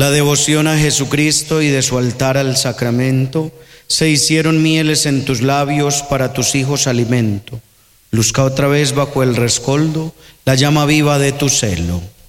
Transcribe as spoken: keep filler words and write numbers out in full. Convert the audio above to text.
La devoción a Jesucristo y de su altar al sacramento se hicieron mieles en tus labios, para tus hijos alimento. Luzca otra vez bajo el rescoldo la llama viva de tu celo.